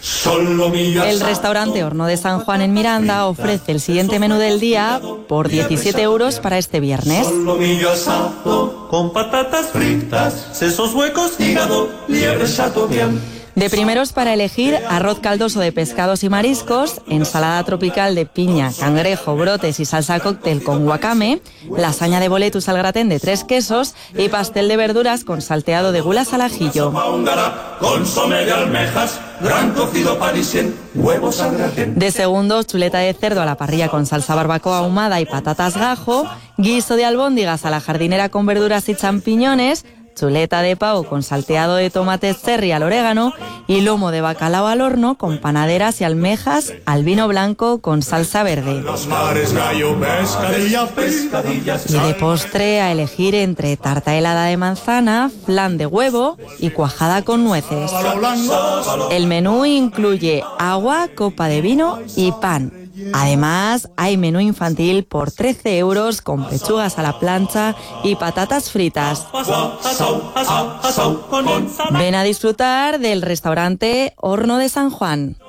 El restaurante Horno de San Juan en Miranda ofrece el siguiente menú del día por 17 euros para este viernes. Solomillo asado con patatas fritas, sesos huecos, hígado, liebre chateaubriand. De primeros para elegir, arroz caldoso de pescados y mariscos, ensalada tropical de piña, cangrejo, brotes y salsa cóctel con guacame, lasaña de boletus al gratén de 3 quesos y pastel de verduras con salteado de gulas al ajillo. Consomé de almejas, gran cocido parisien, huevos al gratén. De segundos, chuleta de cerdo a la parrilla con salsa barbacoa ahumada y patatas gajo, guiso de albóndigas a la jardinera con verduras y champiñones, chuleta de pavo con salteado de tomates cherry al orégano y lomo de bacalao al horno con panaderas y almejas al vino blanco con salsa verde. Los mares, gallo, pescadillas. Y de postre a elegir entre tarta helada de manzana, flan de huevo y cuajada con nueces. El menú incluye agua, copa de vino y pan. Además, hay menú infantil por 13 euros con pechugas a la plancha y patatas fritas. Ven a disfrutar del restaurante Horno de San Juan.